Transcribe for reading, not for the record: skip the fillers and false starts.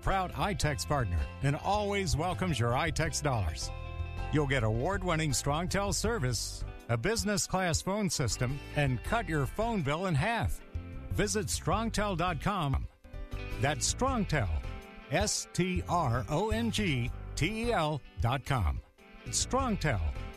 proud iTex partner and always welcomes your iTex dollars. You'll get award-winning StrongTel service, a business-class phone system, and cut your phone bill in half. Visit strongtel.com. That's StrongTel, StrongTel.com. StrongTel,